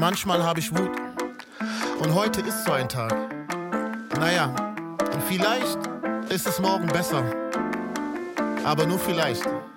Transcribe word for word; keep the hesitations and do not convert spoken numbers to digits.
Manchmal habe ich Wut. Und heute ist so ein Tag. Naja, und vielleicht ist es morgen besser. Aber nur vielleicht.